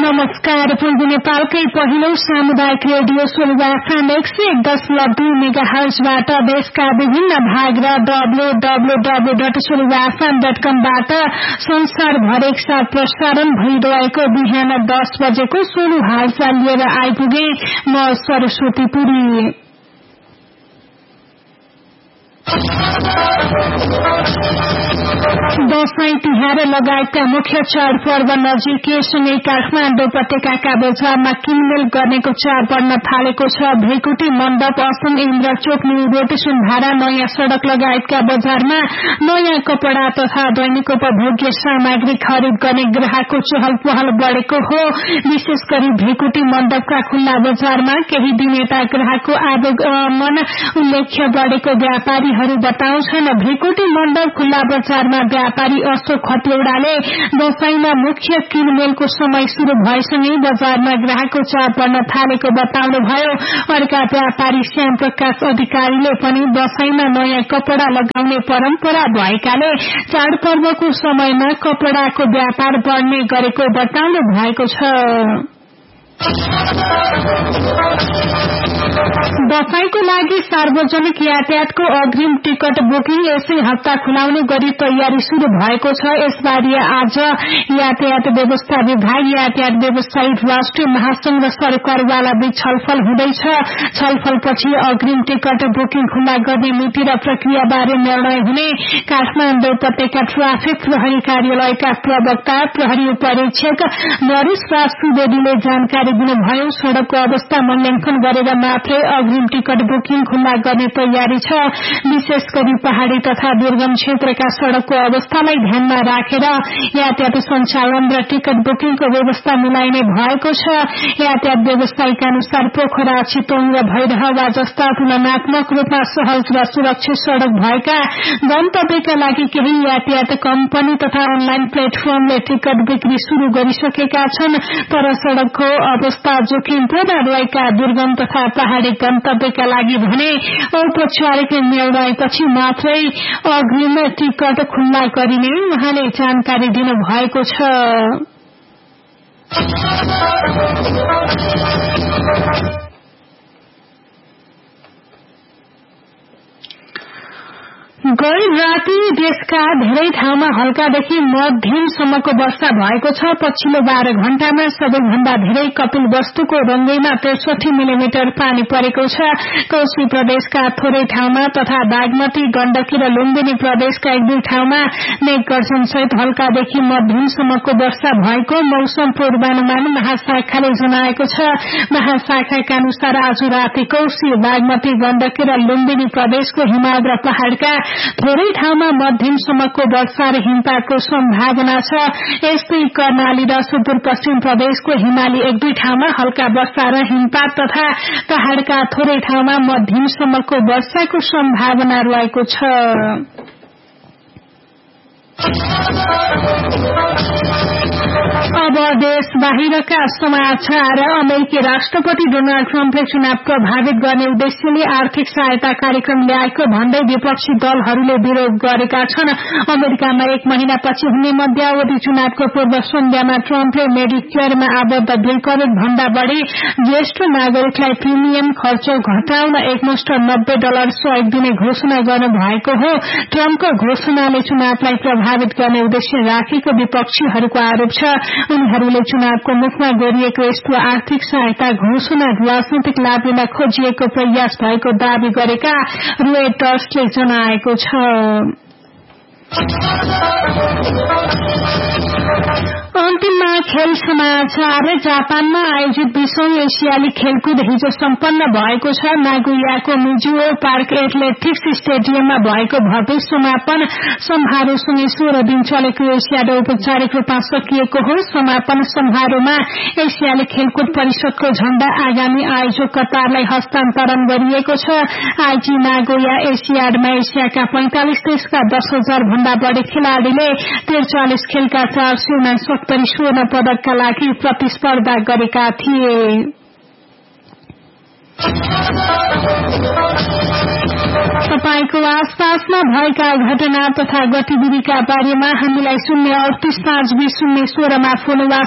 नमस्कार। पूर्वी नेपालकै पहिलो सामुदायिक रेडियो सोलुवा एफएम 101.2 मेगाहर्जबाट देशका विभिन्न भाग र www.soluvafm.com बाट संसारभर एकसाथ प्रसारण भइरहेको बिहान 10 बजेको सोलु हालचाल लिएर आइपुगे म सरस्वती पुरी। दशैं तिहार लगायतका मुख्य चाडपर्व नजिकैसँगै काठमाडौँ उपत्यकाका बजारमा किनमेल गर्नेको चाड बढ्न थालेको छ। भृकुटी मण्डप, असम इन्द्रचोक, न्यू रोड, सुनधारा, नयाँ सड़क लगायतका बजारमा नयाँ कपड़ा तथा दैनिक उपभोग्य सामग्री खरिद गर्ने ग्राहकको चहल पहल बढ़ेको हो। विशेष गरी भृकुटी मण्डपका खुल्ला बजारमा केही दिन यता ग्राहकको आवागमन उल्लेख्य बढ़ेको व्यापारीहरू बताउँछन्। भृकुटी मण्डप खुल्ला बजारमा व्यापारी अशोक खतिवड़ाले दशैंमा मुख्य किनमेलको समय शुरू भएसँगै बजारमा ग्राहकको चाप बढ्न थालेको बताउनुभयो। अर्का व्यापारी श्याम प्रकाश अधिकारीले पनि दशैंमा नयाँ कपड़ा लगाउने परम्परा भएकाले चाडपर्वको समयमा कपड़ाको व्यापार बढ्ने गरेको बताउनु भएको छ। दशैंको लागि सार्वजनिक यातायातको अग्रिम टिकट बुकिङ यसै हप्ता खुलाउने गरी तयारी शुरू भएको छ। यसबारे आज यातायात व्यवस्था विभाग, यातायात व्यवसायी राष्ट्रिय महासंघ र सरकारवाला बीच छलफल हुँदैछ। छलफलपछि अग्रिम टिकट बुकिङ खुल्ला गर्ने मिति र प्रक्रियाबारे निर्णय हुने काठमाडौँ उपत्यका ट्राफिक प्रहरी कार्यालयका प्रवक्ता प्रहरी उपरीक्षक नरेश राज सुवेदीले जानकारी दिनुभयो। सड़कको अवस्था मूल्याङ्कन गरेर मात्रै अग्रिम टिकट बुकिङ खुल्ला गर्ने तयारी छ। विशेष गरी पहाड़ी तथा दुर्गम क्षेत्रका सड़कको अवस्थालाई ध्यानमा राखेर यातायात सञ्चालन र टिकट बुकिङको व्यवस्था मिलाइने भएको छ। यातायात व्यवस्थायीका अनुसार पोखरा, चितौन र भैरहवा जस्ता तुलनात्मक रूपमा सहज र सुरक्षित सड़क भएका गन्तव्यका लागि केही यातायात कम्पनी तथा अनलाइन प्लेटफर्मले टिकट बिक्री शुरू गरिसकेका छन्। तर सड़कको अवस्था जोखिमपूर्ण रहेका दुर्गम तथा पहाड़ी गन्तव्यका लागि भने औपचारिक निर्णयपछि मात्रै अग्रिम टिकट खुल्ला गरिने उहाँले जानकारी दिनुभएको छ। गई राति देशका धेरै ठाउँमा हल्कादेखि मध्यमसम्मको वर्षा भएको छ। पछिल्लो 12 घण्टामा सबैभन्दा धेरै कपिलवस्तुको रंगैमा 63 मिलिमिटर पानी परेको छ। कोशी प्रदेशका थोरै ठाउँमा तथा बागमती, गण्डकी र लुम्बिनी प्रदेशका 1-2 ठाउँमा मेघगर्जनसहित हल्कादेखि मध्यमसम्मको वर्षा भएको मौसम पूर्वानुमान महाशाखाले जनाएको छ। महाशाखाका अनुसार आज राति कोशी, बागमती, गण्डकी र लुम्बिनी प्रदेशको हिमाल र पहाड़का थोरै ठाउँमा मध्यमसम्मको वर्षा र हिमपातको सम्भावना छ। यस्तै कर्णाली र सुदूरपश्चिम प्रदेशको हिमाली 1-2 ठाउँमा हल्का वर्षा र हिमपात तथा पहाड़का थोरै ठाउँमा मध्यमसम्मको वर्षाको सम्भावना रहेको छ। अब देश बाहिरका समाचार। अमेरिकी राष्ट्रपति डोनाल्ड ट्रम्पले चुनाव प्रभावित गर्ने उद्देश्यले आर्थिक सहायता कार्यक्रम ल्याएको भन्दै विपक्षी दलहरूले विरोध गरेका छन्। अमेरिकामा 1 महिनापछि हुने मध्यावधि चुनावको पूर्व सन्ध्यामा ट्रम्पले मेडिकेयरमा आबद्ध 2 करोड़ भन्दा बढ़ी ज्येष्ठ नागरिकलाई प्रिमियम खर्च घटाउन एकमुष्ट $90 सहयोग दिने घोषणा गर्नु भएको हो। ट्रम्पको घोषणाले चुनावलाई प्रभावित गर्ने उद्देश्य राखेको विपक्षीहरूको आरोप छ। उनीहरूले चुनावको मुखमा गरिएको यस्तो आर्थिक सहायता घोषणा राजनैतिक लाभ लिन खोजिएको प्रयास भएको दावी गरेका रोयटर्सले जनाएको छ। अन्तिममा खेल समाचार। जापानमा आयोजित 20औं एसियाली खेलकुद हिजो सम्पन्न भएको छ। नागोयाको मिजुओ पार्क एथलेटिक्स स्टेडियममा भएको भव्य समापन समारोहसँगै 16 दिन चलेको एसियाड औपचारिक रूपमा सकिएको हो। समापन समारोहमा एसियाली खेलकुद परिषदको झण्डा आगामी आयोजक कतारलाई हस्तान्तरण गरिएको छ। आइजी नागोया एसियाडमा एसियाका 45 देशका 10,000 भन्दा बढ़ी खेलाड़ीले 43 खेलका 469 स्वर्ण पदकका लागि प्रतिस्पर्धा गरेका थिए। तपाईको आसपासमा भएका घटना तथा गतिविधिका बारेमा हामीलाई 038502016 मा फोन वा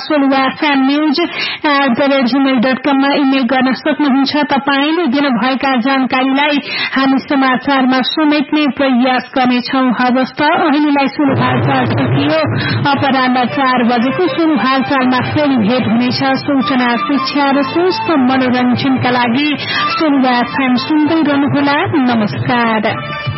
solvafannews@gmail.com मा इमेल गर्न सक्नुहुन्छ। तपाईले दिनुभएका जानकारीलाई हामी समाचारमा समेट्ने प्रयास गर्नेछौं। हवस् त अहिलेलाई सुरु हालचाल सकियो। अपराह्न 4 बजेको सुरु हालचालमा फेरि भेट हुनेछ। सूचना, शिक्षा र स्वस्थ मनोरञ्जनका लागि सोलुवा FM सुन्दै रहनुहोला। नमस्कार।